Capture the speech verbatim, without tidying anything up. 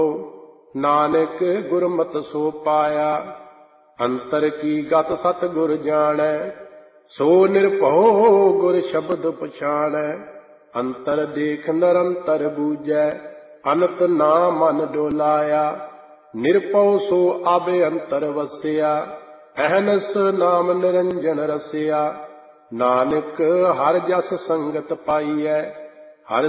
नानक गुरमत सो पाया। अंतर की गत सत गुर जानै, सो निरभउ गुर शब्द पछाणै। अंतर देख निरंतर बूझै, अनत ना मन डोलाया। निरभउ सो आबे अंतर वसिया, अहनस नाम निरंजन रसिया। नानक हर जस संगत पाईऐ,